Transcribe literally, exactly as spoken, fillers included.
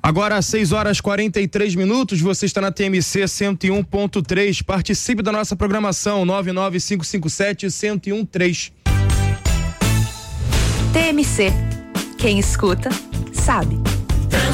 Agora às seis horas e quarenta e três minutos, você está na T M C cento e um ponto três. Participe da nossa programação nove nove cinco cinco sete, um zero um três. T M C. Quem escuta, sabe.